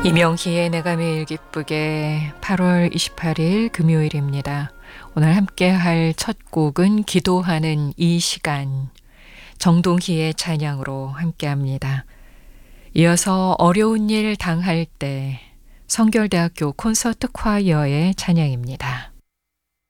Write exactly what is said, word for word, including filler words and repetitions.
이명희의 내가 매일 기쁘게 팔월 이십팔일 금요일입니다. 오늘 함께 할 첫 곡은 기도하는 이 시간, 정동희의 찬양으로 함께합니다. 이어서 어려운 일 당할 때 성결대학교 콘서트 콰이어의 찬양입니다.